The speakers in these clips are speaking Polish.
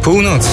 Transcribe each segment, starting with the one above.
północy.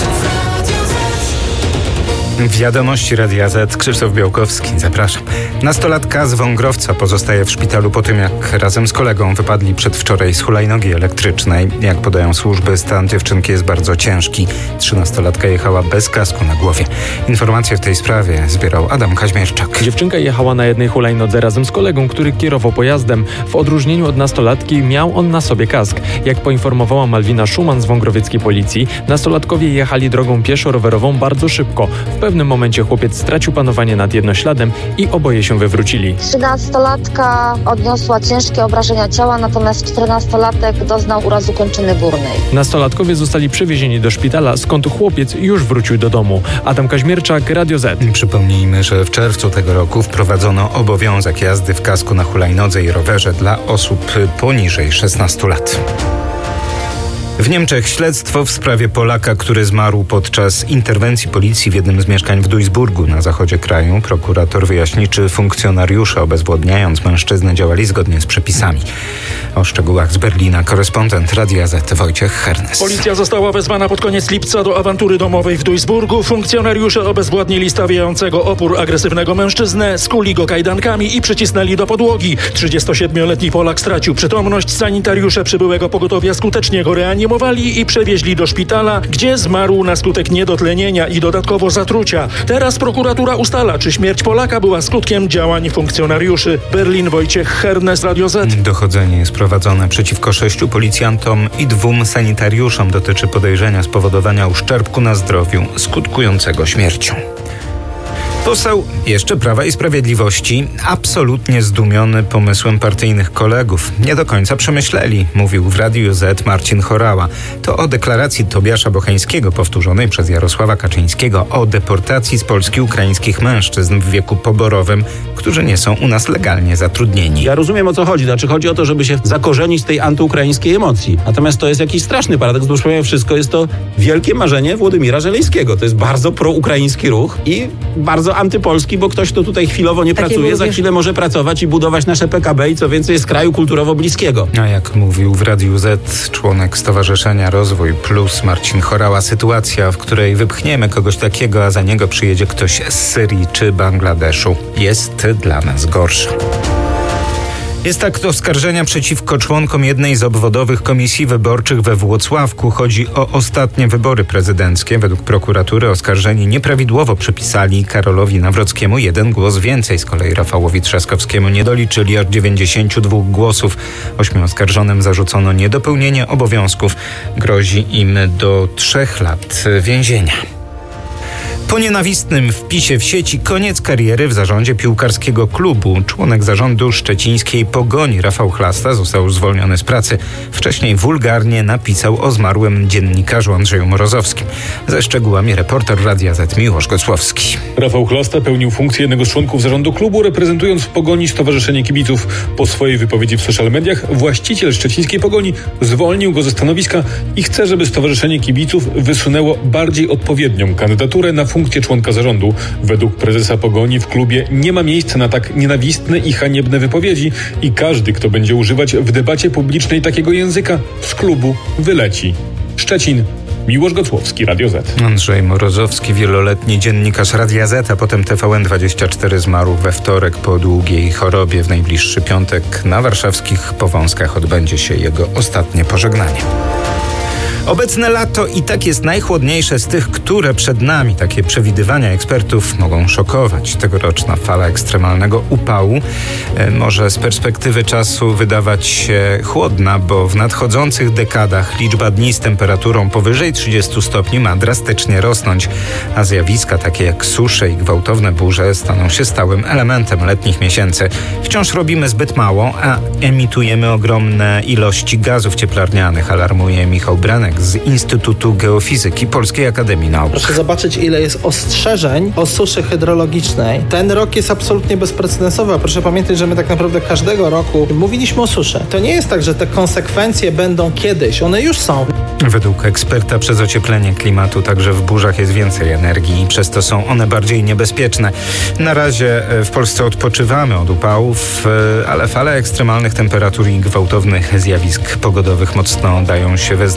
Wiadomości Radia Z, Krzysztof Białkowski, zapraszam. Nastolatka z Wągrowca pozostaje w szpitalu po tym, jak razem z kolegą wypadli przedwczoraj z hulajnogi elektrycznej. Jak podają służby, stan dziewczynki jest bardzo ciężki. 13-latka jechała bez kasku na głowie. Informacje w tej sprawie zbierał Adam Kaźmierczak. Dziewczynka jechała na jednej hulajnodze razem z kolegą, który kierował pojazdem. W odróżnieniu od nastolatki miał on na sobie kask. Jak poinformowała Malwina Szuman z wągrowieckiej policji, nastolatkowie jechali drogą pieszo-rowerową bardzo szybko. W pewnym momencie chłopiec stracił panowanie nad jednośladem i oboje się wywrócili. 13-latka odniosła ciężkie obrażenia ciała, natomiast 14-latek doznał urazu kończyny górnej. Nastolatkowie zostali przewiezieni do szpitala, skąd chłopiec już wrócił do domu. Adam Kaźmierczak, Radio Z. Przypomnijmy, że w czerwcu tego roku wprowadzono obowiązek jazdy w kasku na hulajnodze i rowerze dla osób poniżej 16 lat. W Niemczech śledztwo w sprawie Polaka, który zmarł podczas interwencji policji w jednym z mieszkań w Duisburgu na zachodzie kraju. Prokurator wyjaśni, czy funkcjonariusze obezwładniając mężczyznę działali zgodnie z przepisami. O szczegółach z Berlina korespondent Radia Z Wojciech Hernes. Policja została wezwana pod koniec lipca do awantury domowej w Duisburgu. Funkcjonariusze obezwładnili stawiającego opór agresywnego mężczyznę, skuli go kajdankami i przycisnęli do podłogi. 37-letni Polak stracił przytomność. Sanitariusze przybyłego pogotowia skutecznie go reanimowali i przewieźli do szpitala, gdzie zmarł na skutek niedotlenienia i dodatkowo zatrucia. Teraz prokuratura ustala, czy śmierć Polaka była skutkiem działań funkcjonariuszy. Berlin, Wojciech Hernes, Radio Z. Dochodzenie jest prowadzone przeciwko 6 policjantom i 2 sanitariuszom. Dotyczy podejrzenia spowodowania uszczerbku na zdrowiu skutkującego śmiercią. Poseł jeszcze Prawa i Sprawiedliwości absolutnie zdumiony pomysłem partyjnych kolegów. Nie do końca przemyśleli, mówił w Radiu Z Marcin Horała. To o deklaracji Tobiasza Bocheńskiego powtórzonej przez Jarosława Kaczyńskiego o deportacji z Polski ukraińskich mężczyzn w wieku poborowym, którzy nie są u nas legalnie zatrudnieni. Ja rozumiem, o co chodzi. Znaczy chodzi o to, żeby się zakorzenić z tej antyukraińskiej emocji. Natomiast to jest jakiś straszny paradoks, bo już powiem wszystko, jest to wielkie marzenie Włodymira Żeleńskiego. To jest bardzo proukraiński ruch i bardzo antypolski, bo ktoś, kto tutaj chwilowo nie pracuje, za chwilę może pracować i budować nasze PKB i co więcej jest kraju kulturowo bliskiego. A jak mówił w Radiu Z członek Stowarzyszenia Rozwój Plus Marcin Horała, sytuacja, w której wypchniemy kogoś takiego, a za niego przyjedzie ktoś z Syrii czy Bangladeszu, jest dla nas gorsza. Jest akt oskarżenia przeciwko członkom jednej z obwodowych komisji wyborczych we Włocławku. Chodzi o ostatnie wybory prezydenckie. Według prokuratury oskarżeni nieprawidłowo przypisali Karolowi Nawrockiemu 1 głos więcej. Z kolei Rafałowi Trzaskowskiemu nie doliczyli aż 92 głosów. 8 oskarżonym zarzucono niedopełnienie obowiązków. Grozi im do 3 lat więzienia. Po nienawistnym wpisie w sieci koniec kariery w zarządzie piłkarskiego klubu. Członek zarządu szczecińskiej Pogoni Rafał Chlasta został zwolniony z pracy. Wcześniej wulgarnie napisał o zmarłym dziennikarzu Andrzeju Morozowskim. Ze szczegółami reporter Radia Z Miłosz Gocłowski. Rafał Chlasta pełnił funkcję jednego z członków zarządu klubu, reprezentując w Pogoni Stowarzyszenie Kibiców. Po swojej wypowiedzi w social mediach właściciel szczecińskiej Pogoni zwolnił go ze stanowiska i chce, żeby Stowarzyszenie Kibiców wysunęło bardziej odpowiednią kandydaturę na funkcję członka zarządu. Według prezesa Pogoni w klubie nie ma miejsca na tak nienawistne i haniebne wypowiedzi i każdy, kto będzie używać w debacie publicznej takiego języka, z klubu wyleci. Szczecin, Miłosz Gocłowski, Radio Z. Andrzej Morozowski, wieloletni dziennikarz Radia Z, a potem TVN24 zmarł we wtorek po długiej chorobie. W najbliższy piątek na warszawskich Powązkach odbędzie się jego ostatnie pożegnanie. Obecne lato i tak jest najchłodniejsze z tych, które przed nami. Takie przewidywania ekspertów mogą szokować. Tegoroczna fala ekstremalnego upału może z perspektywy czasu wydawać się chłodna, bo w nadchodzących dekadach liczba dni z temperaturą powyżej 30 stopni ma drastycznie rosnąć, a zjawiska takie jak susze i gwałtowne burze staną się stałym elementem letnich miesięcy. Wciąż robimy zbyt mało, a emitujemy ogromne ilości gazów cieplarnianych, alarmuje Michał Branek z Instytutu Geofizyki Polskiej Akademii Nauk. Proszę zobaczyć, ile jest ostrzeżeń o suszy hydrologicznej. Ten rok jest absolutnie bezprecedensowy, a proszę pamiętać, że my tak naprawdę każdego roku mówiliśmy o suszy. To nie jest tak, że te konsekwencje będą kiedyś, one już są. Według eksperta przez ocieplenie klimatu także w burzach jest więcej energii i przez to są one bardziej niebezpieczne. Na razie w Polsce odpoczywamy od upałów, ale fale ekstremalnych temperatur i gwałtownych zjawisk pogodowych mocno dają się we znaki.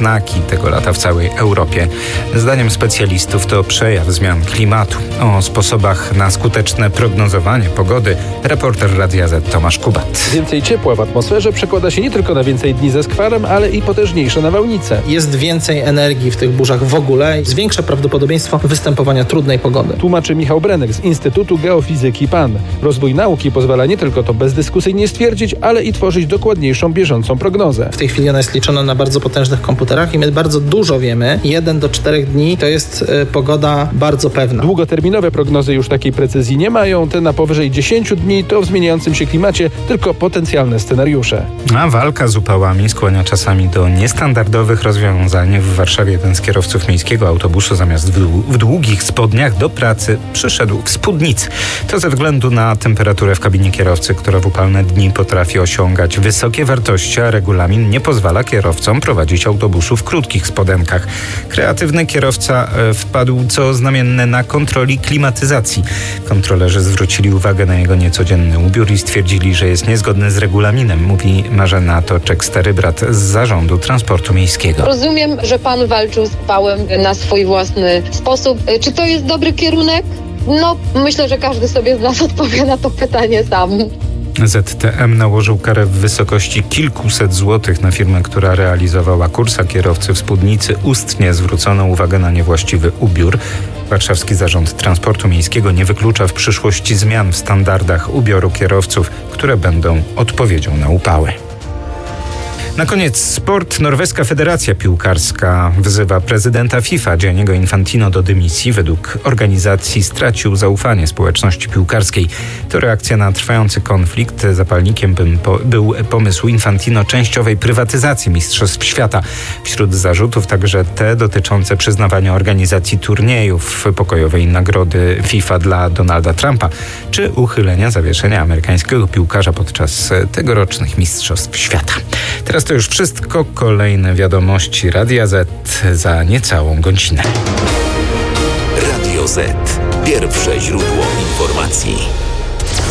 tego lata w całej Europie. Zdaniem specjalistów to przejaw zmian klimatu. O sposobach na skuteczne prognozowanie pogody reporter Radia Z Tomasz Kubat. Więcej ciepła w atmosferze przekłada się nie tylko na więcej dni ze skwarem, ale i potężniejsze nawałnice. Jest więcej energii w tych burzach w ogóle, zwiększa prawdopodobieństwo występowania trudnej pogody. Tłumaczy Michał Brenek z Instytutu Geofizyki PAN. Rozwój nauki pozwala nie tylko to bezdyskusyjnie stwierdzić, ale i tworzyć dokładniejszą, bieżącą prognozę. W tej chwili ona jest liczona na bardzo potężnych komputerach i my bardzo dużo wiemy. 1 do 4 dni to jest pogoda bardzo pewna. Długoterminowe prognozy już takiej precyzji nie mają. Te na powyżej 10 dni to w zmieniającym się klimacie tylko potencjalne scenariusze. A walka z upałami skłania czasami do niestandardowych rozwiązań. W Warszawie jeden z kierowców miejskiego autobusu zamiast w długich spodniach do pracy przyszedł w spódnicy. To ze względu na temperaturę w kabinie kierowcy, która w upalne dni potrafi osiągać wysokie wartości, a regulamin nie pozwala kierowcom prowadzić autobusu w krótkich spodenkach. Kreatywny kierowca wpadł co znamienne na kontroli klimatyzacji. Kontrolerzy zwrócili uwagę na jego niecodzienny ubiór i stwierdzili, że jest niezgodny z regulaminem, mówi Marzena Toczek-Starybrat z Zarządu Transportu Miejskiego. Rozumiem, że pan walczył z upałem na swój własny sposób. Czy to jest dobry kierunek? No, myślę, że każdy sobie z nas odpowie na to pytanie sam. ZTM nałożył karę w wysokości kilkuset złotych na firmę, która realizowała kursa kierowcy w spódnicy. Ustnie zwrócono uwagę na niewłaściwy ubiór. Warszawski Zarząd Transportu Miejskiego nie wyklucza w przyszłości zmian w standardach ubioru kierowców, które będą odpowiedzią na upały. Na koniec sport. Norweska Federacja Piłkarska wzywa prezydenta FIFA Gianniego Infantino do dymisji. Według organizacji stracił zaufanie społeczności piłkarskiej. To reakcja na trwający konflikt. Zapalnikiem był pomysł Infantino częściowej prywatyzacji Mistrzostw Świata. Wśród zarzutów także te dotyczące przyznawania organizacji turniejów, pokojowej nagrody FIFA dla Donalda Trumpa, czy uchylenia zawieszenia amerykańskiego piłkarza podczas tegorocznych Mistrzostw Świata. Teraz to już wszystko. Kolejne wiadomości Radia Z za niecałą godzinę. Radio Z. Pierwsze źródło informacji.